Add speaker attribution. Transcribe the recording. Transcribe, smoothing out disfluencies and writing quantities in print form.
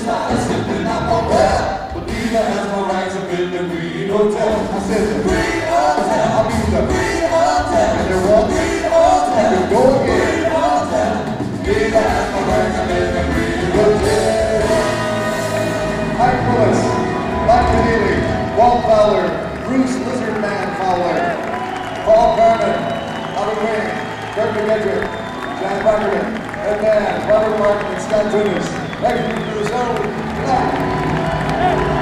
Speaker 1: Bonita has more rights up in the Green Hotel. I said the Green Hotel. I mean the Green Hotel. And there was Green Hotel. You go again. Green Hotel. Bonita has more rights up in the Green Hotel. Mike Willis, Dr. Healy, Walt Fowler, Bruce Lizardman Fowler, Paul Carmen, Albert Wayne, Kirk McGedrick, John Barkerman, Ed Mann, Robert Martin, and Scott Tunis. Thank you for the show. Good night.